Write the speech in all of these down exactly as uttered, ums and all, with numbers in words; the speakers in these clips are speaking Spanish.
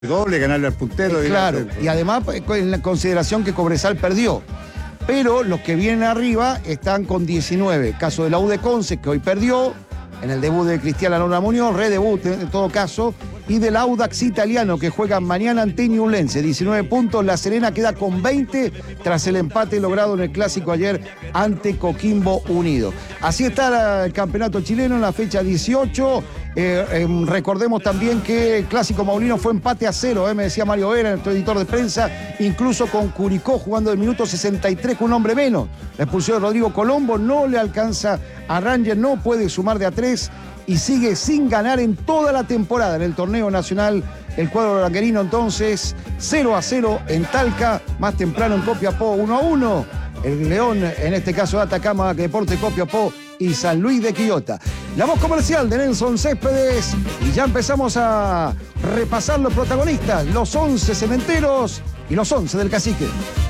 doble, ganarle al puntero. Eh, claro, y además en la consideración que Cobresal perdió. Pero los que vienen arriba están con diecinueve. Caso de la U de Conce, que hoy perdió, en el debut de Cristian Lona Muñoz, redebut en todo caso, y del Audax italiano, que juega mañana ante Ñublense, diecinueve puntos. La Serena queda con veinte tras el empate logrado en el clásico ayer ante Coquimbo Unido. Así está el campeonato chileno en la fecha dieciocho. Eh, eh, recordemos también que el clásico maulino fue empate a cero, eh, me decía Mario Vera, nuestro editor de prensa, incluso con Curicó jugando el minuto sesenta y tres con un hombre menos. La expulsión de Rodrigo Colombo no le alcanza a Rangers, no puede sumar de a tres y sigue sin ganar en toda la temporada en el torneo nacional. El cuadro ranguerino entonces cero a cero en Talca, más temprano en Copiapó uno a uno. El León, en este caso de Atacama, Deporte Copiapó y San Luis de Quillota. La voz comercial de Nelson Céspedes y ya empezamos a repasar los protagonistas, los once cementeros y los once del Cacique.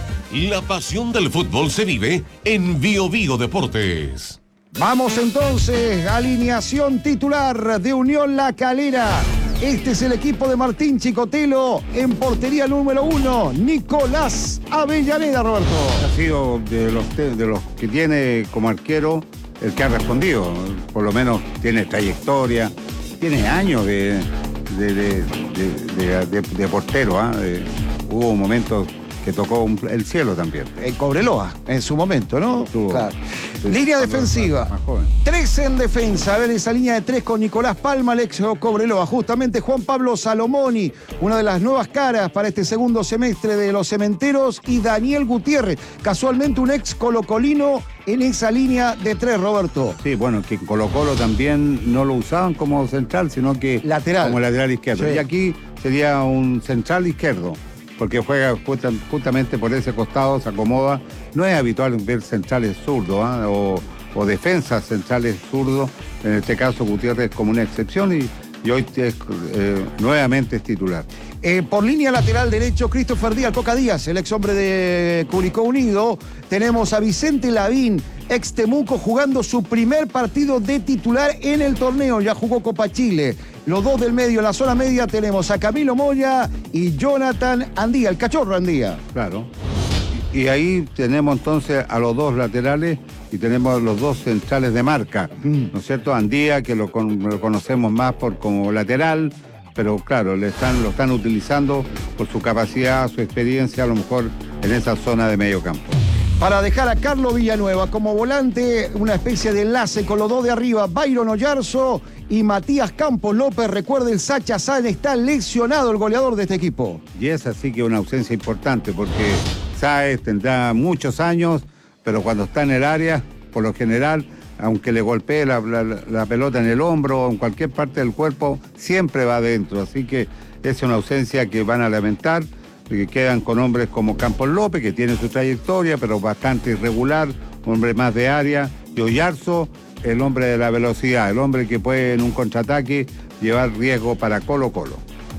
La pasión del fútbol se vive en Bio Bio Deportes. Vamos entonces, alineación titular de Unión La Calera. Este es el equipo de Martín Chicotelo en portería número uno, Nicolás Avellaneda, Roberto. Ha sido de los, de los que tiene como arquero el que ha respondido, por lo menos tiene trayectoria, tiene años de, de, de, de, de, de, de portero. ¿eh? Hubo momentos que tocó un, el cielo también. En Cobreloa, en su momento, ¿no? Estuvo, claro. Línea defensiva. Más joven. Tres en defensa. A ver, esa línea de tres con Nicolás Palma, el ex Cobreloa. Justamente Juan Pablo Salomoni, una de las nuevas caras para este segundo semestre de los cementeros. Y Daniel Gutiérrez, casualmente un ex colocolino en esa línea de tres, Roberto. Sí, bueno, que en Colo Colo también no lo usaban como central, sino que lateral. Como lateral izquierdo. Sí. Y aquí sería un central izquierdo, porque juega justamente por ese costado, se acomoda. No es habitual ver centrales zurdos ¿eh? o, o defensas centrales zurdos. En este caso Gutiérrez es como una excepción y, y hoy es, eh, nuevamente es titular. Eh, por línea lateral derecho, Christopher Díaz, Coca Díaz, el ex hombre de Curicó Unido. Tenemos a Vicente Lavín, ex Temuco, jugando su primer partido de titular en el torneo. Ya jugó Copa Chile. Los dos del medio, en la zona media, tenemos a Camilo Moya y Jonathan Andía, el cachorro Andía. Claro. Y ahí tenemos entonces a los dos laterales y tenemos los dos centrales de marca, mm. ¿no es cierto? Andía, que lo, con, lo conocemos más por como lateral, pero claro, le están, lo están utilizando por su capacidad, su experiencia, a lo mejor en esa zona de medio campo. Para dejar a Carlos Villanueva como volante, una especie de enlace con los dos de arriba, Byron Oyarzo y Matías Campos López. Recuerde, el Sacha Sáenz está lesionado, el goleador de este equipo. Y es así que una ausencia importante, porque Sáenz tendrá muchos años, pero cuando está en el área, por lo general, aunque le golpee la, la, la pelota en el hombro o en cualquier parte del cuerpo, siempre va adentro. Así que es una ausencia que van a lamentar, que quedan con hombres como Campos López, que tiene su trayectoria, pero bastante irregular, hombre más de área, y Oyarzo, el hombre de la velocidad, el hombre que puede en un contraataque llevar riesgo para Colo Colo.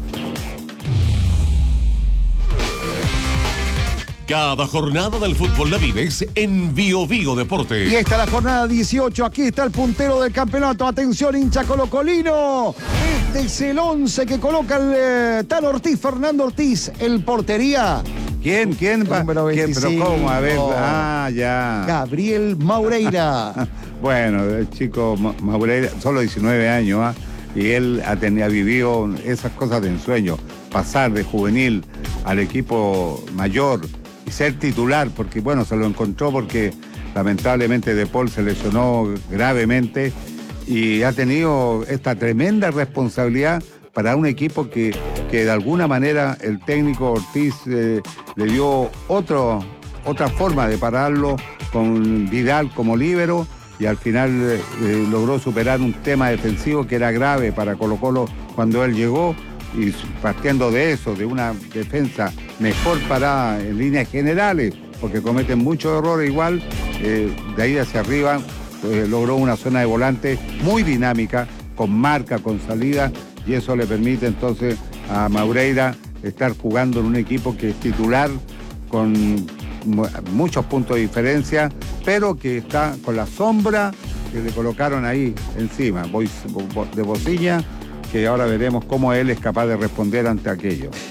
Cada jornada del fútbol la vives en Bio Bio Deportes. Y esta es la jornada dieciocho, aquí está el puntero del campeonato. Atención, hincha colocolino. Este es el once que coloca el eh, Tan Ortiz, Fernando Ortiz, el portería. ¿Quién? ¿Quién? Va? Número veinticinco. ¿Quién? ¿Pero cómo? A ver, ah, ya. Gabriel Maureira. Bueno, el chico Maureira, solo diecinueve años, ¿eh? Y él ha, tenido, ha vivido esas cosas de ensueño. Pasar de juvenil al equipo mayor y ser titular, porque bueno, se lo encontró porque lamentablemente De Paul se lesionó gravemente y ha tenido esta tremenda responsabilidad para un equipo que, que de alguna manera el técnico Ortiz eh, le dio otro, otra forma de pararlo con Vidal como líbero y al final eh, logró superar un tema defensivo que era grave para Colo Colo cuando él llegó. Y partiendo de eso, de una defensa mejor parada en líneas generales, porque cometen muchos errores igual, eh, de ahí hacia arriba eh, logró una zona de volante muy dinámica, con marca, con salida, y eso le permite entonces a Maureira estar jugando en un equipo que es titular, con muchos puntos de diferencia, pero que está con la sombra que le colocaron ahí encima, de Bociña, que ahora veremos cómo él es capaz de responder ante aquello.